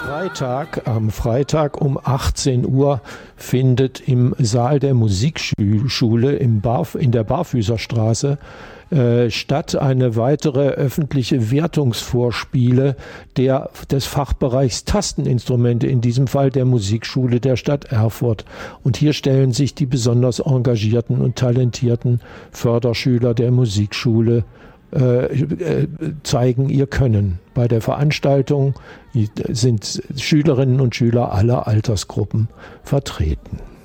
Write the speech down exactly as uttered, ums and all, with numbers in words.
Freitag, am Freitag um achtzehn Uhr findet im Saal der Musikschule im Barf, in der Barfüßerstraße äh, statt eine weitere öffentliche Wertungsvorspiele der, des Fachbereichs Tasteninstrumente, in diesem Fall der Musikschule der Stadt Erfurt. Und hier stellen sich die besonders engagierten und talentierten Förderschüler der Musikschule Äh, zeigen ihr Können. Bei der Veranstaltung sind Schülerinnen und Schüler aller Altersgruppen vertreten.